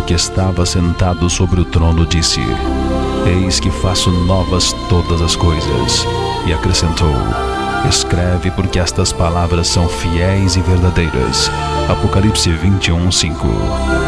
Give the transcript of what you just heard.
que estava sentado sobre o trono disse: Eis que faço novas todas as coisas. E acrescentou: Escreve, porque estas palavras são fiéis e verdadeiras. Apocalipse 21:5.